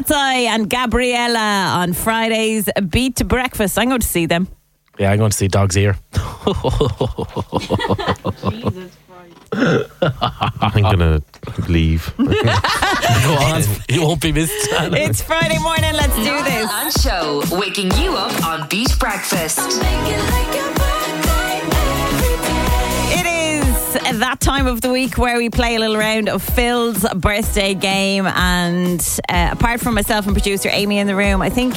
Cat's Eye and Gabriella on Friday's Beat to Breakfast. I'm going to see them. Yeah, I'm going to see Dog's Ear. I'm going to leave. Go on, you won't be missed. It's Friday morning, let's do this. And Show, waking you up on Beat Breakfast. It is that time of the week where we play a little round of Phil's birthday game, and apart from myself and producer Amy in the room, I think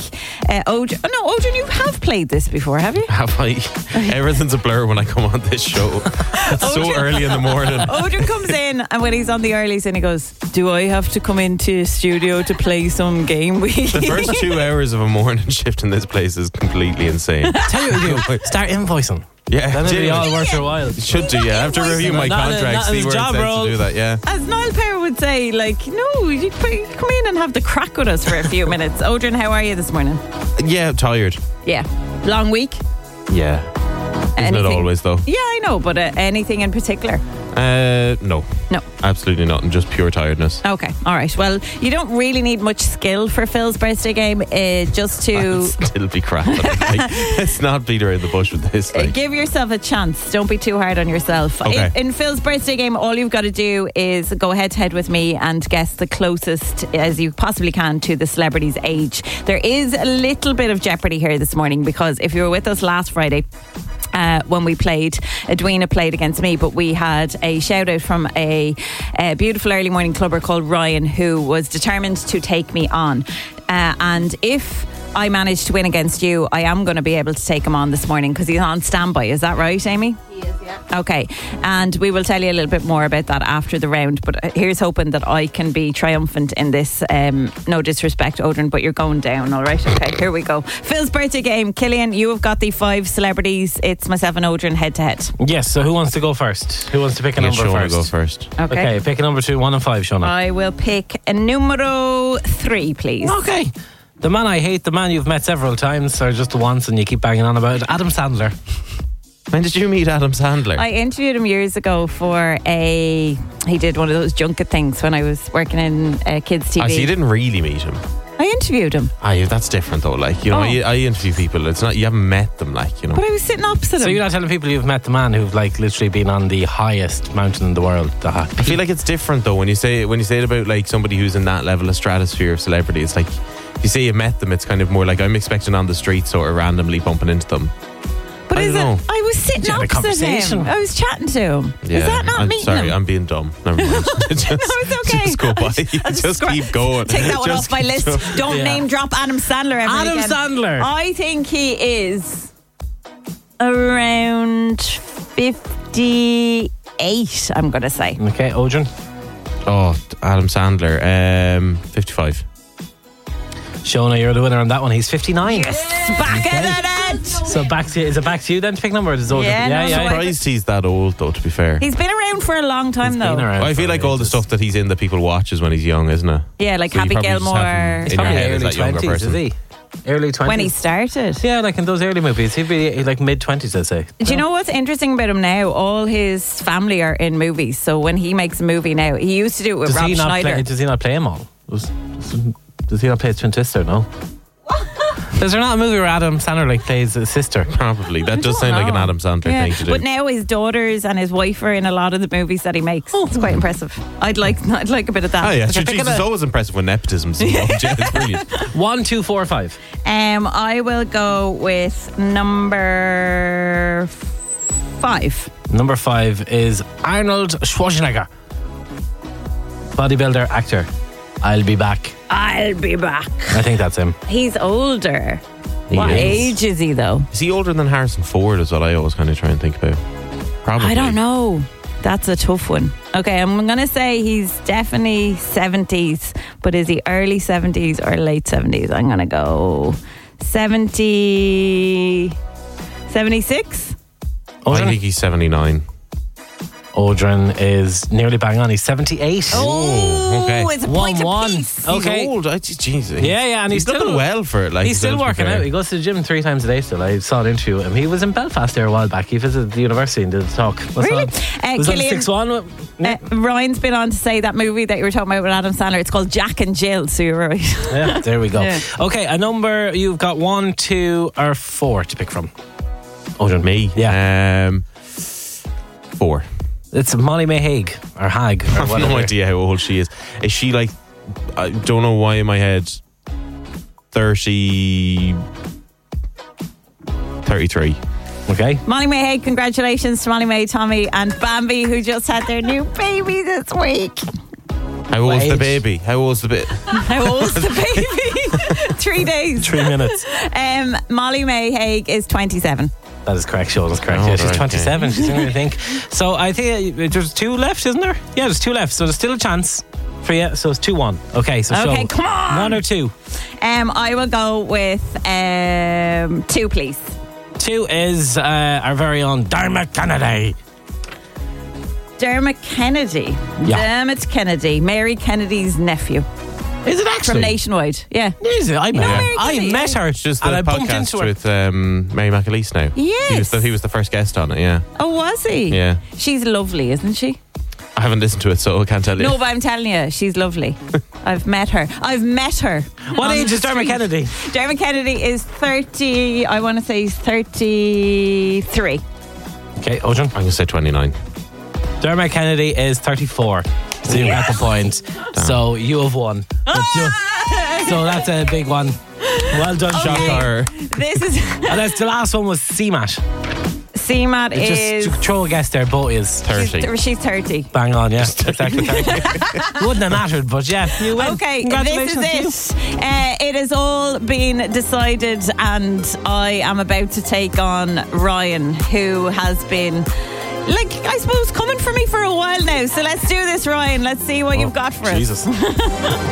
Odin, you have played this before, have you? Have I? Everything's a blur when I come on this show. It's so early in the morning. Odin comes in, and when he's on the earlies, and he goes, do I have to come into studio to play some game with you? The first 2 hours of a morning shift in this place is completely insane. Tell you what you do. Start invoicing. Yeah, Then it'll be all worth your while. should do. Yeah, I have to review my contract, see where it says to do that. Yeah. As Niall Power would say, like, no, you come in and have the crack with us for a few minutes. Odin, how are you this morning? Yeah, tired. Yeah. Long week? Yeah. Isn't it always though? Yeah, I know, but anything in particular? No. No. Absolutely not. Just pure tiredness. Okay, all right. Well, you don't really need much skill for Phil's birthday game. Just to It'll be crap. Let's not beat around the bush with this. give yourself a chance. Don't be too hard on yourself. Okay. In Phil's birthday game, all you've got to do is go head to head with me and guess the closest as you possibly can to the celebrity's age. There is a little bit of jeopardy here this morning, because if you were with us last Friday, when we played, Edwina played against me, but we had a shout out from a beautiful early morning clubber called Ryan, who was determined to take me on. And if I manage to win against you, I am going to be able to take him on this morning, because he's on standby. Is that right, Amy? He is, yeah. Okay, and we will tell you a little bit more about that after the round, but here's hoping that I can be triumphant in this. No disrespect, Odin, but you're going down, all right? Okay, here we go. Phil's birthday game. Killian, you have got the 5 celebrities. It's myself and Odin head to head. Yes, so who wants to go first? Who wants to pick a number Shona first? go first. Okay, pick a number 2, 1 and 5, Shona. I will pick a numero 3, please. Okay. The man I hate, the man you've met several times, or just once and you keep banging on about it, Adam Sandler. When did you meet Adam Sandler? I interviewed him years ago for he did one of those junket things when I was working in kids TV. So you didn't really meet him? I interviewed him. That's different though. Like, you know, I interview people. It's not, you haven't met them, like, you know. But I was sitting opposite So him. you're not telling people you've met the man who've like literally been on the highest mountain in the world? I feel like it's different though when you say it about like somebody who's in that level of stratosphere of celebrity. It's like, if you say you met them, it's kind of more like I'm expecting on the street sort of randomly bumping into them. But I don't know. I was sitting had a opposite conversation. him. I was chatting to him. Yeah, Is that not I'm meeting sorry, him? I'm being dumb. Never mind. Just, No, it's okay. Just go by. I'll Just keep going. Take that one Just off my keep list. going. Don't name drop Adam Sandler ever Adam again. Sandler. I think he is around 58, I'm going to say. Okay, Odin. Oh, Adam Sandler. 55. Shona, you're the winner on that one. He's 59. Back at it! So back to you. Is it back to you then to pick number? Or is it Odin? Yeah, no, I'm surprised he's that old though, to be fair. He's been around for a long time, though. I feel like all the stuff that he's in that people watches when he's young, isn't it? Yeah, like So you Happy probably just have Gilmore. him He's in your probably head as early that younger 20s, person. is he? Early 20s. When he started. Yeah, like in those early movies. He'd be like mid-20s, I'd say. Do you know what's interesting about him now? All his family are in movies. So when he makes a movie now, he used to do it with Rob Schneider. Does he not play them all? Does he not play his twin sister? No. Is there not a movie where Adam Sandler like plays his sister? Probably. That does sound like an Adam Sandler thing to do. But now his daughters and his wife are in a lot of the movies that he makes. It's quite impressive. I'd like a bit of that. Oh yeah, Okay, pick it's always impressive when nepotism's involved. Yeah, it's brilliant. 1, 2, 4, 5. I will go with number 5. Number 5 is Arnold Schwarzenegger. Bodybuilder, actor. I'll be back. I'll be back. I think that's him. He's older. He What is. age is he though? Is he older than Harrison Ford? Is what I always kind of try and think about. Probably. I don't know. That's a tough one. Okay, I'm going to say he's definitely 70s, but is he early 70s or late 70s? I'm going to go 76. I think he's 79. Odrin is nearly bang on. He's 78. Oh, okay. it's a point 1-1. apiece. Okay. He's old. Jesus. Yeah, and he's looking still well for it. Like He's still working out. He goes to the gym 3 times a day still. I saw an interview with him. He was in Belfast there a while back. He visited the university and did a talk. Really? Was that Killian- 6-1? Ryan's been on to say that movie that you were talking about with Adam Sandler. It's called Jack and Jill, so you're right. Yeah, there we go. Yeah. Okay, a number. You've got 1, 2 or 4 to pick from. Odrin, me. Yeah. 4. It's Molly May Haig or Hag. Or I have whatever. no idea how old she is. Is she like, I don't know why in my head, 33. Okay. Molly May Haig, congratulations to Molly May, Tommy and Bambi, who just had their new baby this week. How old's the age? baby? How old's the baby? How old's the baby? 3 days. 3 minutes. Molly May Haig is 27. That is correct, Sean. That's correct. Oh, Yeah, she's right, 27. She's going to think. So I think there's 2 left, isn't there? Yeah, there's 2 left. So there's still a chance for you. So it's 2-1. Okay, so Okay, Sean, come on. 1 or 2? I will go with 2, please. 2 is our very own Dermot Kennedy. Dermot Kennedy. Yeah. Dermot Kennedy. Mary Kennedy's nephew. Is it actually? From Nationwide. Yeah. Is it? I know Mary Kennedy? met her. It's just and the I bumped podcast into her. with Mary McAleese now. Yes. He was the first guest on it, yeah. Oh, was he? Yeah. She's lovely, isn't she? I haven't listened to it, so I can't tell you. No, but I'm telling you, she's lovely. I've met her. What on age the is Dermot street. Kennedy? Dermot Kennedy is 30, I want to say he's 33. Okay, Odrin. I'm going to say 29. Dermot Kennedy is 34. So you got the point. So you have won. So that's a big one. Well done, Sean. Shocker. This is And that's the last one was CMAT. CMAT is Just throw a guess there, both is 30. she's 30. bang on, yeah. Exactly 30. Wouldn't have mattered, but yeah, you win. Okay, Congratulations this to you. is it. It has all been decided, and I am about to take on Ryan, who has been, like, I suppose, coming for me for a while now. So let's do this, Ryan. Let's see what you've got for us. Jesus.